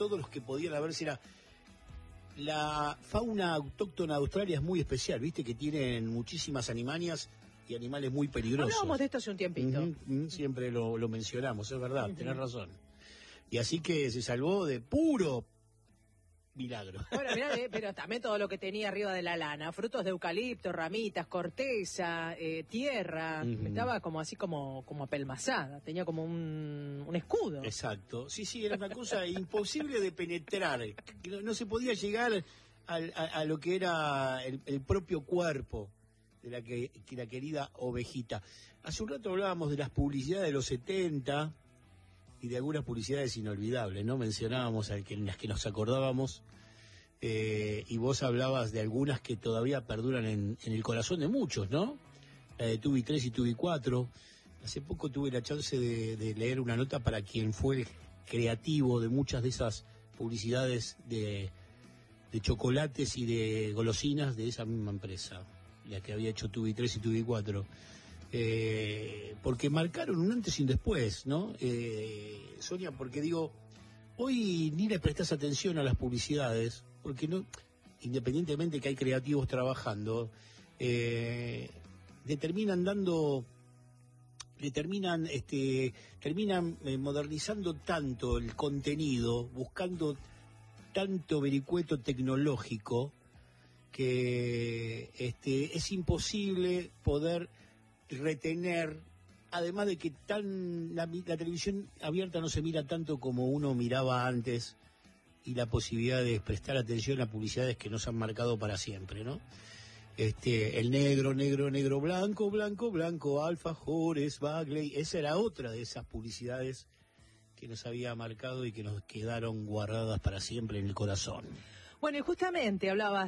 todos los que podían haberse era... La fauna autóctona de Australia es muy especial, viste que tienen muchísimas animanias y animales muy peligrosos. Hablábamos de esto hace un tiempito. Siempre lo mencionamos, es verdad, tenés razón. Y así que se salvó de puro milagro. Bueno, mirá, pero también todo lo que tenía arriba de la lana, frutos de eucalipto, ramitas, corteza, tierra, estaba como así como apelmazada, tenía como un escudo. Exacto, sí, era una cosa imposible de penetrar, no se podía llegar a lo que era el propio cuerpo de la querida ovejita. Hace un rato hablábamos de las publicidades de los 70 y de algunas publicidades inolvidables, ¿no? Mencionábamos en las que nos acordábamos, y vos hablabas de algunas que todavía perduran en el corazón de muchos, ¿no? La de Tubi 3 y Tubi 4. Hace poco tuve la chance de leer una nota para quien fue el creativo de muchas de esas publicidades de chocolates y de golosinas de esa misma empresa, la que había hecho Tubi 3 y Tubi 4. Porque marcaron un antes y un después, ¿no? Sonia, porque digo, hoy ni le prestás atención a las publicidades, porque no, independientemente que hay creativos trabajando, terminan modernizando tanto el contenido, buscando tanto vericueto tecnológico, que es imposible poder retener, además de que la televisión abierta no se mira tanto como uno miraba antes, y la posibilidad de prestar atención a publicidades que nos han marcado para siempre, ¿no? El negro, blanco, alfajores, Bagley, esa era otra de esas publicidades que nos había marcado y que nos quedaron guardadas para siempre en el corazón. Bueno, y justamente hablabas